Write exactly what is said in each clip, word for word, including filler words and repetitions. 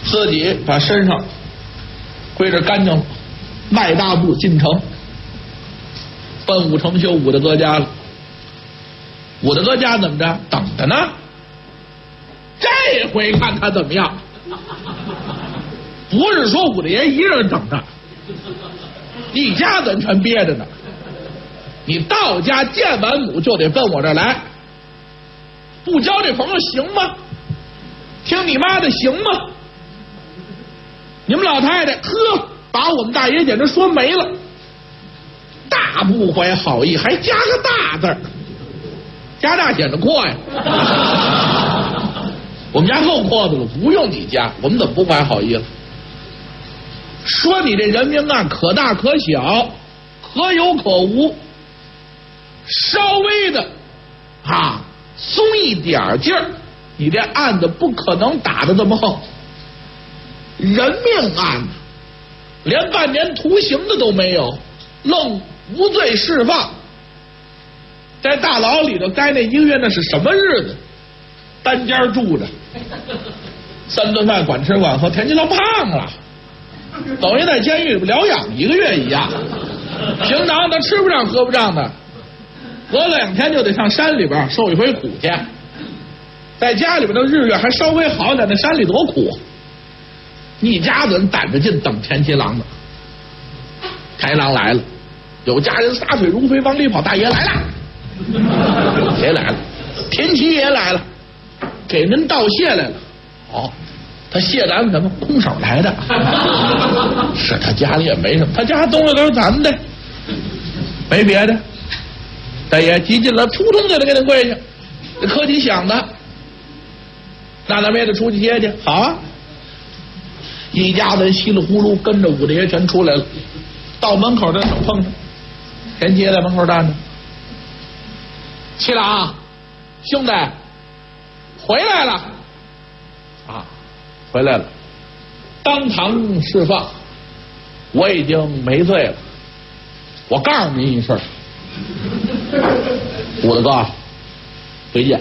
自己把身上归置干净了，迈大步进城，奔武承修武大哥家了。武大哥家怎么着？等着呢。这回看他怎么样？不是说武大爷一人等着，一家子人全憋着呢。你到家见完母就得奔我这儿来，不交这朋友行吗？听你妈的行吗？你们老太太呵，把我们大爷简直说没了，大不怀好意，还加个大字儿，加大显得阔呀。我们家够阔的了，不用你加，我们怎么不怀好意了？说你这人命案可大可小，可有可无，稍微的啊松一点劲儿，你这案子不可能打得这么横。人命案连半年徒刑的都没有，愣无罪释放，在大牢里头待那一个月，那是什么日子？单间住着，三顿饭管吃管喝，田七郎胖了，等于在监狱里疗养一个月一样。平常他吃不上喝不上的，隔两天就得上山里边受一回苦去。在家里边的日月还稍微好点，那山里多苦。一家子人胆着劲等田七郎呢。田七郎来了，有家人撒腿如飞往里跑，大爷来了。谁来了？田七爷来了，给您道谢来了。哦，他谢咱们什么？空手来的。是他家里也没什么，他家东西都是咱们的，没别的。大爷急进来，扑通就得给您跪下，这客气响的，那咱们也得出去接去。好啊，一家子稀里呼噜跟着武大爷全出来了，到门口这手碰上，田七爷在门口站着。七郎，兄弟，回来了啊，回来了，当堂释放，我已经没罪了。我告诉您一事，武大哥，回见。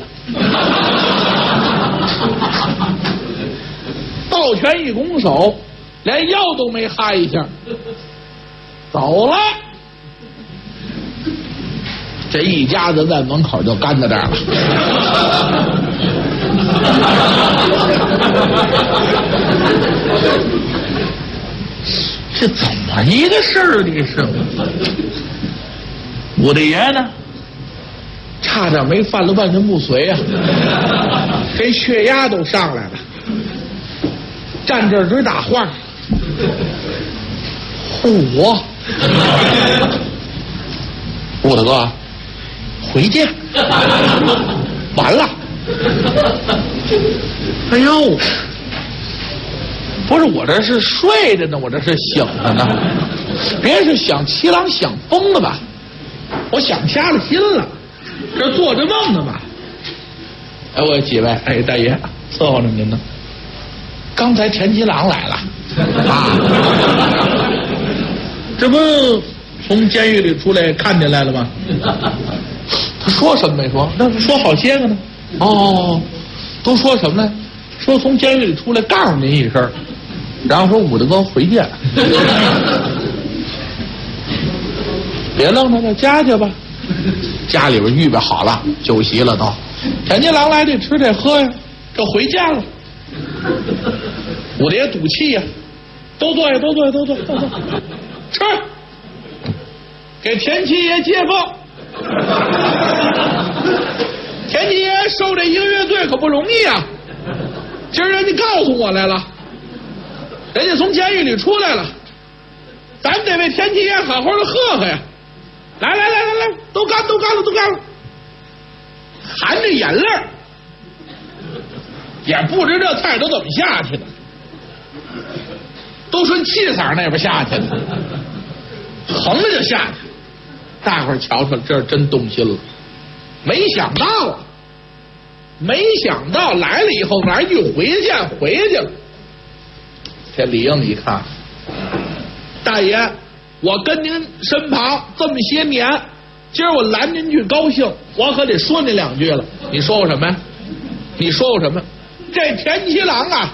抱拳一拱手，连腰都没哈一下，走了。这一家子在门口就干在这儿了。这怎么一个事儿？这是武大爷呢，差点没犯了万人不遂啊！这血压都上来了，站这儿直打晃。嚯！武大哥，回见。完了。哎呦，不是我这是睡着呢，我这是醒着呢。别是想七郎想疯了吧？我想瞎了心了，这做着梦呢吧？哎，我几位，哎，大爷伺候着您呢。刚才田七郎来了啊，这不从监狱里出来看见来了吗？他说什么没说？那说好些个呢。哦，都说什么呢？说从监狱里出来告诉您一声，然后说武大哥回见。别愣着，到家去吧。家里边预备好了酒席了都，田七郎来这吃这喝呀，这回家了。武大爷赌气呀，都坐下，都坐下，都坐下，都坐下，吃，给田七爷接风。田七爷受这一个月罪可不容易啊，今儿人家告诉我来了，人家从监狱里出来了，咱们得为田七爷好好的贺贺呀！来来来来来，都干都干了都干了，含着眼泪也不知这菜都怎么下去的，都顺气嗓那边下去了，横着就下去。大伙儿瞧瞧，这真动心了。没想到啊，没想到来了以后来一句回见，回去了。这李应一看，大爷，我跟您身旁这么些年，今儿我拦您去高兴，我可得说您两句了。你说我什么呀？你说我什么？这田七郎啊，